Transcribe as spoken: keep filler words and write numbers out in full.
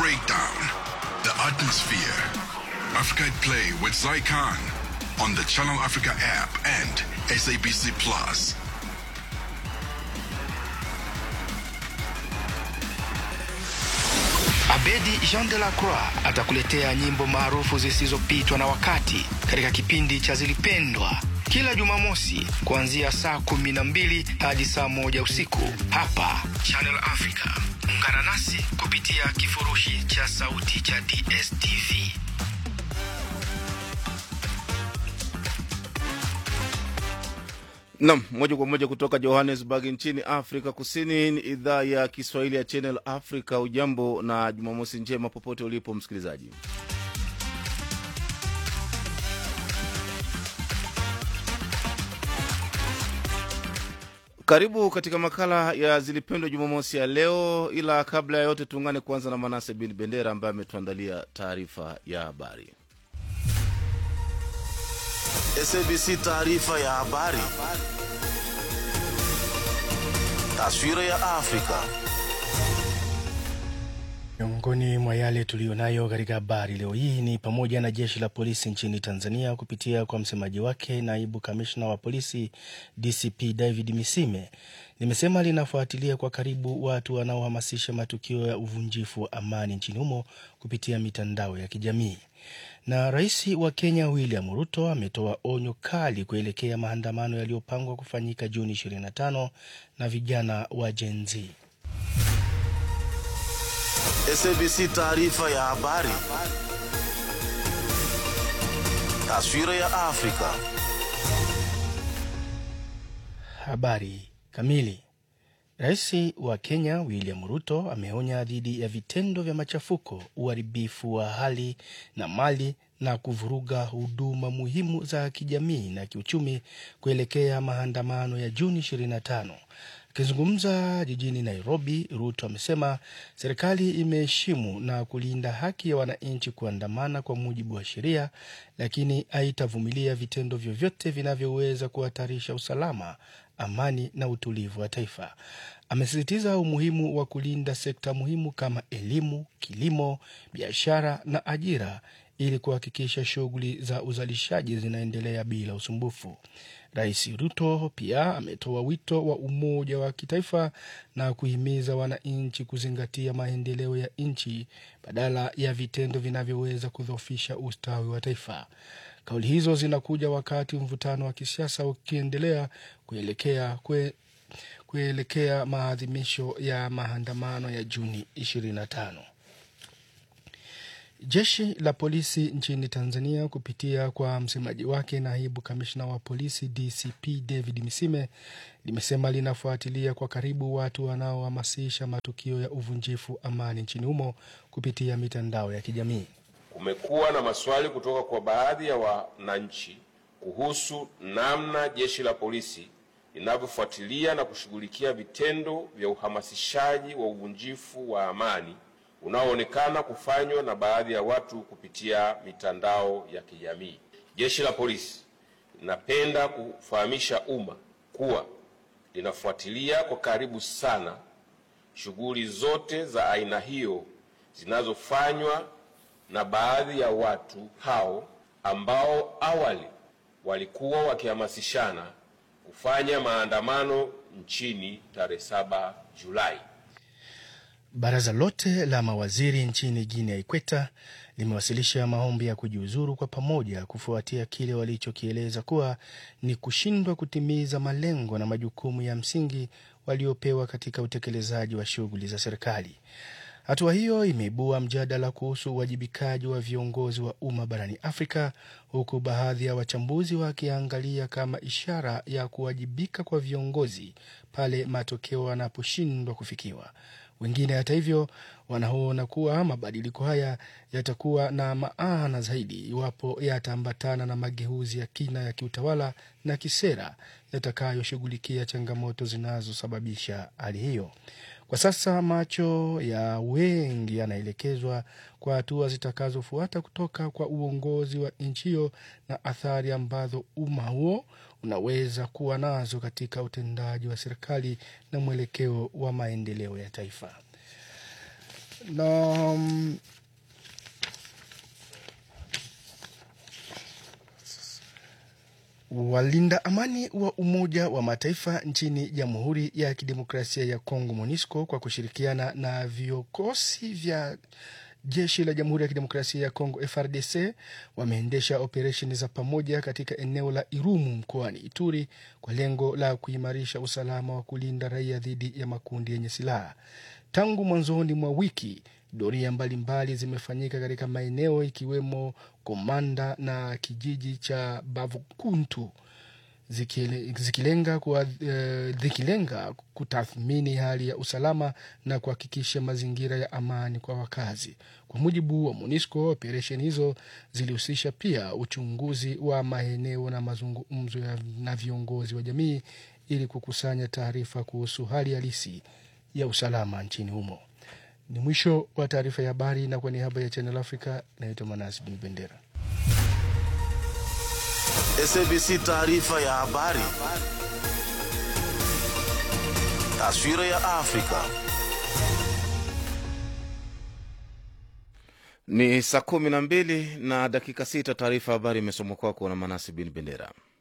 breakdown, the atmosphere. Africa at Play with Zai Khan on the Channel Africa app and S A B C Plus. Abedi Jean de la Croix atakuletea nyimbo maarufu zisizopitwa na wakati katika kipindi cha Zilipendwa kila Jumamosi kuanzia saa kumi na mbili hadi saa moja usiku hapa Channel Africa. Ungana nasi kupitia kifurushi cha sauti cha D S T V. Naam, moja kwa moja kutoka Johannesburg nchini Afrika Kusini, ni idhaa ya Kiswahili ya Channel Africa. Ujambo na Jumamosi njema popote ulipo msikilizaji. Karibu katika makala ya Zilipendwa Jumamosi ya leo, ila kabla ya yote tuungane kwanza na Manase bin Bendera ambaye ametuandalia taarifa ya habari. S A B C taarifa ya habari. Taswira ya Afrika. Miongoni mwa yale tulionayo katika habari leo hii ni pamoja na jeshi la polisi nchini Tanzania kupitia kwa msemaji wake naibu kamishna wa polisi D C P David Misime limesema linafuatilia kwa karibu watu wanaohamasisha matukio ya uvunjifu wa amani nchini humo kupitia mitandao ya kijamii. Na rais wa Kenya William Ruto ametoa onyo kali kuelekea maandamano yaliyopangwa kufanyika Juni ishirini na tano na vijana wa Gen Z. S A B C taarifa ya habari. Taswira ya Afrika. Habari kamili. Rais wa Kenya William Ruto ameonya dhidi ya vitendo vya machafuko, uharibifu wa hali na mali na kuvuruga huduma muhimu za kijamii na kiuchumi kuelekea maandamano ya Juni ishirini na tano. Akizungumza jijini Nairobi, Ruto amesema serikali imeheshimu na kulinda haki ya wananchi kuandamana kwa mujibu wa sheria, lakini haitavumilia vitendo vyovyote vinavyoweza kuhatarisha usalama, amani na utulivu wa taifa. Amesisitiza umuhimu wa kulinda sekta muhimu kama elimu, kilimo, biashara na ajira ili kuhakikisha shughuli za uzalishaji zinaendelea bila usumbufu. Rais Ruto pia ametoa wito wa umoja wa kitaifa na kuhimiza wananchi kuzingatia maendeleo ya nchi badala ya vitendo vinavyoweza kudhoofisha ustawi wa taifa. Kauli hizo zinakuja wakati mvutano wa kisiasa ukiendelea kuelekea kwe, kuelekea maadhimisho ya maandamano ya Juni ishirini na tano. Jeshi la polisi nchini Tanzania kupitia kwa msemaji wake naibu kamishna wa polisi D C P David Misime limesema linafuatilia kwa karibu watu wanaohamasisha matukio ya uvunjifu amani nchini humo kupitia mitandao ya kijamii. Kumekuwa na maswali kutoka kwa baadhi ya wananchi kuhusu namna jeshi la polisi linavyofuatilia na kushughulikia vitendo vya uhamasishaji wa uvunjifu wa amani unaoonekana kufanywa na baadhi ya watu kupitia mitandao ya kijamii. Jeshi la polisi linapenda kufahamisha umma kuwa linafuatilia kwa karibu sana shughuli zote za aina hiyo zinazofanywa na baadhi ya watu hao ambao awali walikuwa wakihamasishana kufanya maandamano nchini tarehe saba Julai. Baraza lote la mawaziri nchini Guinea Ikweta limewasilisha maombi ya kujiuzuru kwa pamoja kufuatia kile walichokieleza kuwa ni kushindwa kutimiza malengo na majukumu ya msingi waliopewa katika utekelezaji wa shughuli za serikali. Hatua hiyo imeibua mjadala kuhusu uwajibikaji wa viongozi wa umma barani Afrika, huku baadhi ya wachambuzi wakiangalia kama ishara ya kuwajibika kwa viongozi pale matokeo yanaposhindwa kufikiwa. Wengine hata hivyo wanaona kuwa mabadiliko haya yatakuwa na maana zaidi iwapo yataambatana na mageuzi ya kina ya kiutawala na kisera yatakayoshughulikia changamoto zinazosababisha hali hiyo. Kwa sasa macho ya wengi yanaelekezwa kwa hatua zitakazofuata kutoka kwa uongozi wa nchi hiyo na athari ambazo umma huo unaweza kuwa nazo katika utendaji wa serikali na mwelekeo wa maendeleo ya taifa. na um, walinda amani wa Umoja wa Mataifa nchini Jamhuri ya Kidemokrasia ya Kongo MONUSCO kwa kushirikiana na vikosi vya jeshi la Jamhuri ya Kidemokrasia ya Kongo F R D C wameendesha operesheni za pamoja katika eneo la Irumu mkoani Ituri kwa lengo la kuimarisha usalama wa kulinda raia dhidi ya makundi yenye silaha. Tangu mwanzoni mwa wiki, doria mbalimbali zimefanyika katika maeneo ikiwemo Komanda na kijiji cha Bavukuntu zikilenga kwa uh, zikilenga kutathmini hali ya usalama na kuhakikisha mazingira ya amani kwa wakazi. Kwa mujibu wa MONUSCO, operation hizo zilihusisha pia uchunguzi wa maeneo na mazungumzo na viongozi wa jamii ili kukusanya taarifa kuhusu hali halisi ya usalama nchini humo. Ni mwisho wa taarifa ya habari, na kwa niaba ya Channel Africa naitwa Manasi bin Bendera. S A B C taarifa ya habari. Taswira ya Afrika. Ni saa kumi na mbili na dakika sita. Taarifa habari imesomwa kwako na Manasi bin Bendera.